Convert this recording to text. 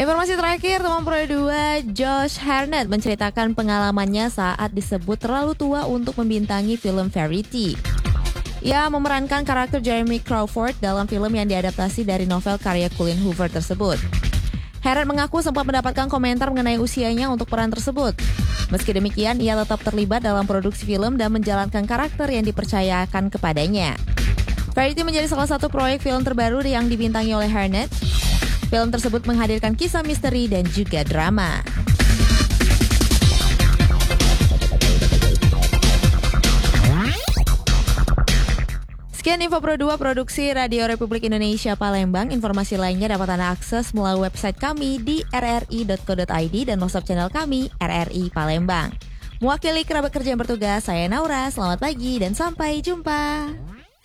Informasi terakhir, teman Pro 2 Josh Hartnett menceritakan pengalamannya saat disebut terlalu tua untuk membintangi film Verity. Ia memerankan karakter Jeremy Crawford dalam film yang diadaptasi dari novel karya Colleen Hoover tersebut. Hartnett mengaku sempat mendapatkan komentar mengenai usianya untuk peran tersebut. Meski demikian, ia tetap terlibat dalam produksi film dan menjalankan karakter yang dipercayakan kepadanya. Verity menjadi salah satu proyek film terbaru yang dibintangi oleh Hartnett. Film tersebut menghadirkan kisah misteri dan juga drama. Sekian info Pro 2 produksi Radio Republik Indonesia Palembang. Informasi lainnya dapat Anda akses melalui website kami di rri.co.id dan WhatsApp channel kami RRI Palembang. Mewakili kerabat kerja yang bertugas, saya Naura. Selamat pagi dan sampai jumpa.